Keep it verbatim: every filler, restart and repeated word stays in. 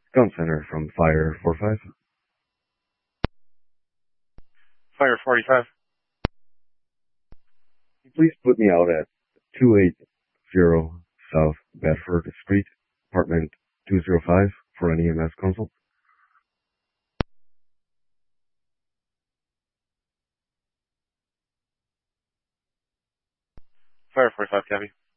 Gun Center from Fire forty-five. Fire forty-five. Please put me out at two eighty South Bedford Street, apartment two oh five, for an E M S consult. Fire forty-five, copy.